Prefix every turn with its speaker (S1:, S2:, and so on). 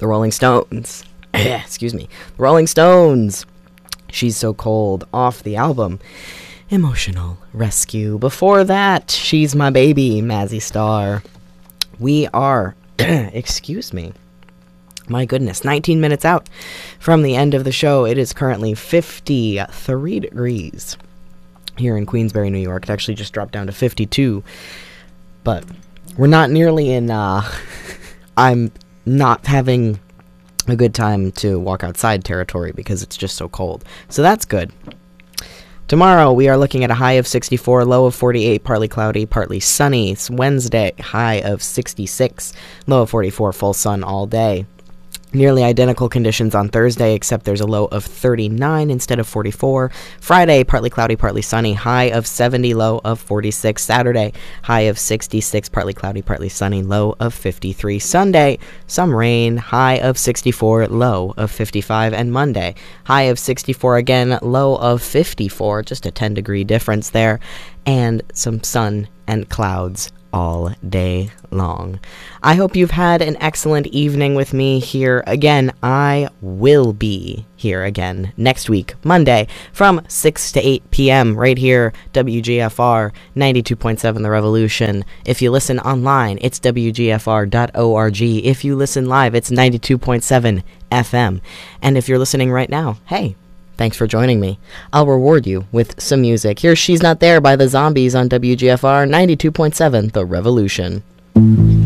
S1: The Rolling Stones. Excuse me. The Rolling Stones. She's So Cold, off the album Emotional Rescue. Before that, She's My Baby, Mazzy Star. We are, excuse me, my goodness, 19 minutes out from the end of the show. It is currently 53 degrees here in Queensbury, New York. It actually just dropped down to 52, but we're not nearly in, I'm not having a good time to walk outside territory because it's just so cold. So that's good. Tomorrow, we are looking at a high of 64, low of 48, partly cloudy, partly sunny. It's Wednesday, high of 66, low of 44, full sun all day. Nearly identical conditions on Thursday, except there's a low of 39 instead of 44. Friday, partly cloudy, partly sunny, high of 70, low of 46. Saturday, high of 66, partly cloudy, partly sunny, low of 53. Sunday, some rain, high of 64, low of 55. And Monday, high of 64 again, low of 54, just a 10-degree difference there, and some sun and clouds all day long. I hope you've had an excellent evening with me here again. I will be here again next week, Monday, from 6 to 8 p.m. right here, WGFR 92.7 The Revolution. If you listen online, it's WGFR.org. If you listen live, it's 92.7 FM. And if you're listening right now, hey, thanks for joining me. I'll reward you with some music. Here's She's Not There by the Zombies on WGFR 92.7 The Revolution.